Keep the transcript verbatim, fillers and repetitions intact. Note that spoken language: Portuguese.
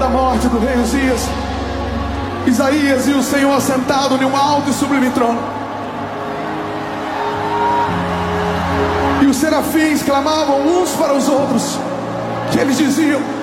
da morte do rei Uzias, Isaías e o Senhor assentado em um alto e sublime trono. E os serafins clamavam uns para os outros, que eles diziam: